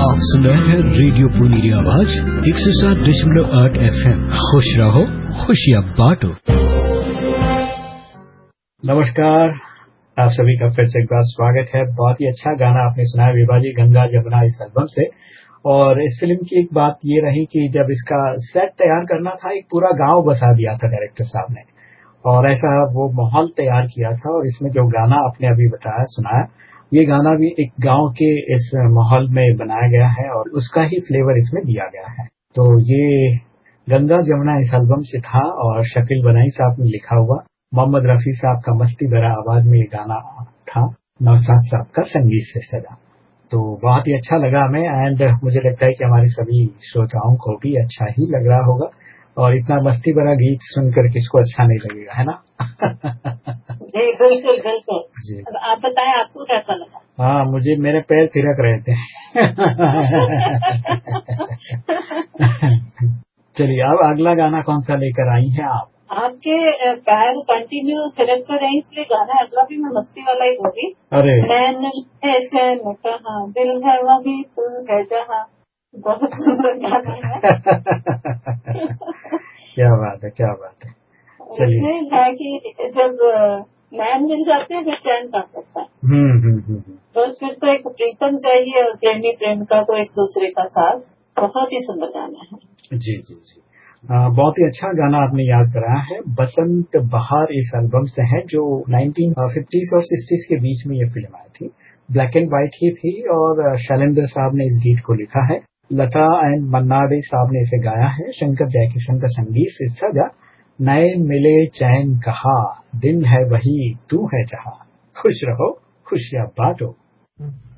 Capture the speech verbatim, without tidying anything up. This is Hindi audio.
आप सुन रहे हैं रेडियो पुनीरी आवाज एक सौ सात दशमलव आठ एफ एम। खुश रहो, खुशियाँ बांटो। नमस्कार, आप सभी का फिर से एक बार स्वागत है। बहुत ही अच्छा गाना आपने सुना है विभाजी गंगा जमुना इस एल्बम से। और इस फिल्म की एक बात ये रही कि जब इसका सेट तैयार करना था, एक पूरा गांव बसा दिया था डायरेक्टर साहब ने, और ऐसा वो माहौल तैयार किया था। और इसमें जो गाना आपने अभी बताया सुनाया, ये गाना भी एक गांव के इस माहौल में बनाया गया है और उसका ही फ्लेवर इसमें दिया गया है। तो ये गंगा जमुना इस एल्बम से था और शकील बनाई साहब ने लिखा हुआ, मोहम्मद रफी साहब का मस्ती भरा आवाज में ये गाना था, नौशाद साहब का संगीत से सजा। तो बहुत ही अच्छा लगा हमें, एंड मुझे लगता है कि हमारे सभी श्रोताओं को भी अच्छा ही लग रहा होगा। और इतना मस्ती भरा गीत सुनकर किसको अच्छा नहीं लगेगा, है ना? जी बिल्कुल बिल्कुल जी। अब आप बताएं, आपको कैसा लगा? हाँ, मुझे मेरे पैर थिरक रहे थे। चलिए, अब अगला गाना कौन सा लेकर आई हैं आप? आपके पैर कंटिन्यू थिरक कर रहे, इसलिए गाना अगला भी मैं मस्ती वाला ही होगी। अरे मैंने ऐसे कहा, दिल है वही तू है जहाँ। बहुत सुंदर गाना है। क्या बात है, क्या बात है। चलिए, है कि जब नैन मिल जाते हैं फिर चैन कहाँ करता है। हम्म हम्म हम्म तो उसमें तो एक प्रीतम चाहिए और प्रेमी प्रेमिका को एक दूसरे का साथ। बहुत ही सुंदर गाना है। जी जी जी। आ, बहुत ही अच्छा गाना आपने याद कराया है। बसंत बहार इस एल्बम से है, जो नाइनटीन फिफ्टीज़ और सिक्सटीज़ के बीच में ये फिल्म आई थी। ब्लैक एंड व्हाइट ही थी और शैलेंद्र साहब ने इस गीत को लिखा है। लता एंड मन्ना डे साहब ने इसे गाया है। शंकर जयकिशन का संगीत से सजा। नए मिले चैन कहा, दिन है वही तू है जहां। खुश रहो, खुशियां बांटो।